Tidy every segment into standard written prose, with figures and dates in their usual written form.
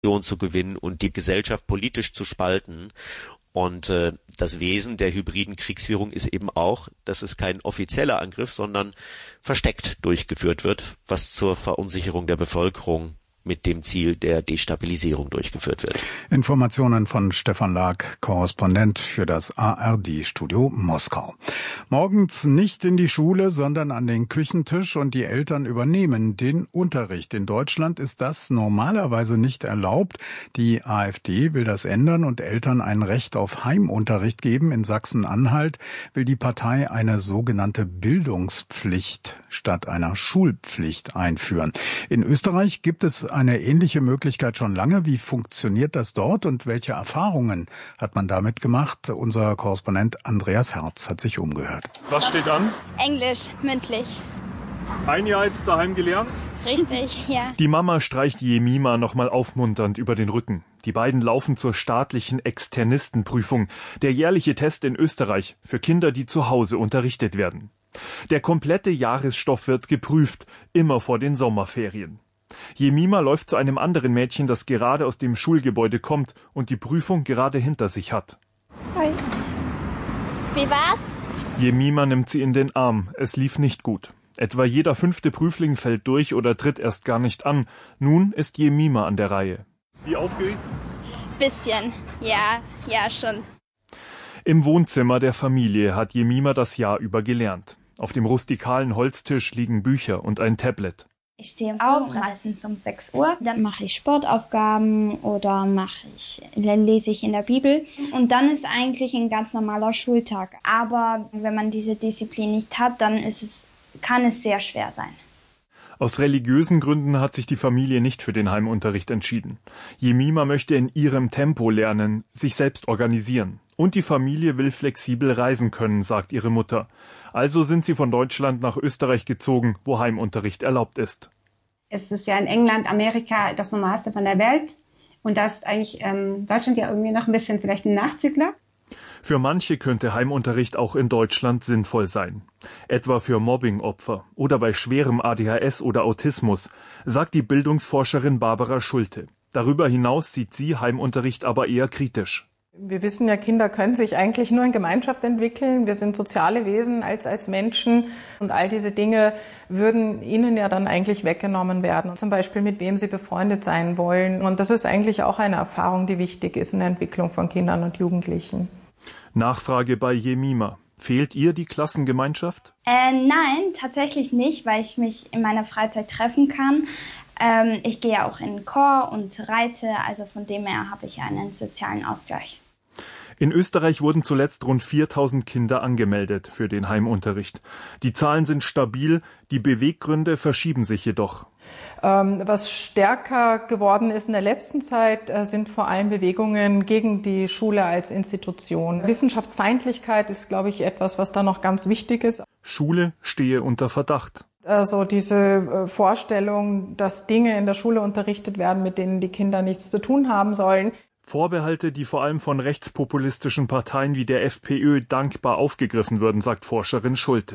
zu gewinnen und die Gesellschaft politisch zu spalten. Und das Wesen der hybriden Kriegsführung ist eben auch, dass es kein offizieller Angriff, sondern versteckt durchgeführt wird, was zur Verunsicherung der Bevölkerung mit dem Ziel der Destabilisierung durchgeführt wird. Informationen von Stefan Lag, Korrespondent für das ARD-Studio Moskau. Morgens nicht in die Schule, sondern an den Küchentisch und die Eltern übernehmen den Unterricht. In Deutschland ist das normalerweise nicht erlaubt. Die AfD will das ändern und Eltern ein Recht auf Heimunterricht geben. In Sachsen-Anhalt will die Partei eine sogenannte Bildungspflicht statt einer Schulpflicht einführen. In Österreich gibt es eine ähnliche Möglichkeit schon lange. Wie funktioniert das dort und welche Erfahrungen hat man damit gemacht? Unser Korrespondent Andreas Herz hat sich umgehört. Was steht an? Englisch, mündlich. Ein Jahr jetzt daheim gelernt? Richtig, ja. Die Mama streicht Jemima nochmal aufmunternd über den Rücken. Die beiden laufen zur staatlichen Externistenprüfung, der jährliche Test in Österreich für Kinder, die zu Hause unterrichtet werden. Der komplette Jahresstoff wird geprüft, immer vor den Sommerferien. Jemima läuft zu einem anderen Mädchen, das gerade aus dem Schulgebäude kommt und die Prüfung gerade hinter sich hat. Hi. Wie war's? Jemima nimmt sie in den Arm. Es lief nicht gut. Etwa jeder 5. Prüfling fällt durch oder tritt erst gar nicht an. Nun ist Jemima an der Reihe. Wie aufgeregt? Bisschen, ja, schon. Im Wohnzimmer der Familie hat Jemima das Jahr über gelernt. Auf dem rustikalen Holztisch liegen Bücher und ein Tablet. Ich stehe auf, meistens um 6 Uhr. Dann mache ich Sportaufgaben oder lese ich in der Bibel. Und dann ist eigentlich ein ganz normaler Schultag. Aber wenn man diese Disziplin nicht hat, dann kann es sehr schwer sein. Aus religiösen Gründen hat sich die Familie nicht für den Heimunterricht entschieden. Jemima möchte in ihrem Tempo lernen, sich selbst organisieren. Und die Familie will flexibel reisen können, sagt ihre Mutter. Also sind sie von Deutschland nach Österreich gezogen, wo Heimunterricht erlaubt ist. Es ist ja in England, Amerika das Normalste von der Welt. Und da ist eigentlich Deutschland ja irgendwie noch ein bisschen vielleicht ein Nachzügler. Für manche könnte Heimunterricht auch in Deutschland sinnvoll sein. Etwa für Mobbingopfer oder bei schwerem ADHS oder Autismus, sagt die Bildungsforscherin Barbara Schulte. Darüber hinaus sieht sie Heimunterricht aber eher kritisch. Wir wissen ja, Kinder können sich eigentlich nur in Gemeinschaft entwickeln. Wir sind soziale Wesen als Menschen und all diese Dinge würden ihnen ja dann eigentlich weggenommen werden. Zum Beispiel, mit wem sie befreundet sein wollen. Und das ist eigentlich auch eine Erfahrung, die wichtig ist in der Entwicklung von Kindern und Jugendlichen. Nachfrage bei Jemima. Fehlt ihr die Klassengemeinschaft? Nein, tatsächlich nicht, weil ich mich in meiner Freizeit treffen kann. Ich gehe auch in den Chor und reite, also von dem her habe ich einen sozialen Ausgleich. In Österreich wurden zuletzt rund 4.000 Kinder angemeldet für den Heimunterricht. Die Zahlen sind stabil, die Beweggründe verschieben sich jedoch. Was stärker geworden ist in der letzten Zeit, sind vor allem Bewegungen gegen die Schule als Institution. Wissenschaftsfeindlichkeit ist, glaube ich, etwas, was da noch ganz wichtig ist. Schule stehe unter Verdacht. Also diese Vorstellung, dass Dinge in der Schule unterrichtet werden, mit denen die Kinder nichts zu tun haben sollen. Vorbehalte, die vor allem von rechtspopulistischen Parteien wie der FPÖ dankbar aufgegriffen würden, sagt Forscherin Schulte.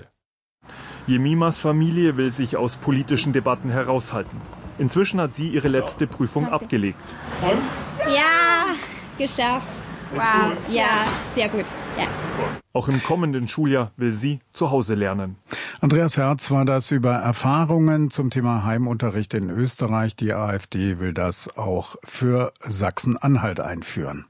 Jemimas Familie will sich aus politischen Debatten heraushalten. Inzwischen hat sie ihre letzte Prüfung abgelegt. Und? Ja, geschafft. Wow, ja, sehr gut. Ja. Auch im kommenden Schuljahr will sie zu Hause lernen. Andreas Herz war das über Erfahrungen zum Thema Heimunterricht in Österreich. Die AfD will das auch für Sachsen-Anhalt einführen.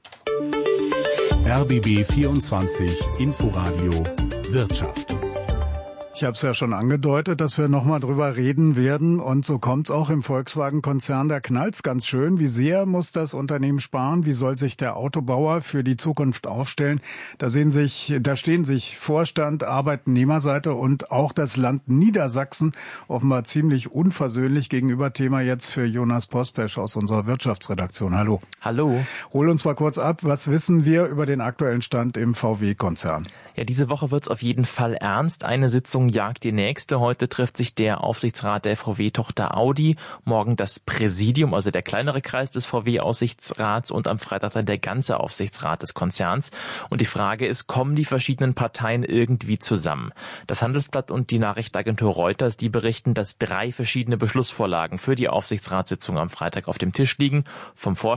RBB 24 Inforadio Wirtschaft. Ich habe es ja schon angedeutet, dass wir nochmal drüber reden werden und so kommt's auch im Volkswagen-Konzern. Da knallt's ganz schön. Wie sehr muss das Unternehmen sparen? Wie soll sich der Autobauer für die Zukunft aufstellen? Da stehen sich Vorstand, Arbeitnehmerseite und auch das Land Niedersachsen offenbar ziemlich unversöhnlich gegenüber. Thema jetzt für Jonas Pospesch aus unserer Wirtschaftsredaktion. Hallo. Hallo. Hol uns mal kurz ab. Was wissen wir über den aktuellen Stand im VW-Konzern? Ja, diese Woche wird's auf jeden Fall ernst. Eine Sitzung Sitzung jagt die nächste. Heute trifft sich der Aufsichtsrat der VW-Tochter Audi, morgen das Präsidium, also der kleinere Kreis des VW-Aufsichtsrats und am Freitag dann der ganze Aufsichtsrat des Konzerns. Und die Frage ist, kommen die verschiedenen Parteien irgendwie zusammen? Das Handelsblatt und die Nachrichtenagentur Reuters, die berichten, dass 3 verschiedene Beschlussvorlagen für die Aufsichtsratssitzung am Freitag auf dem Tisch liegen. Vom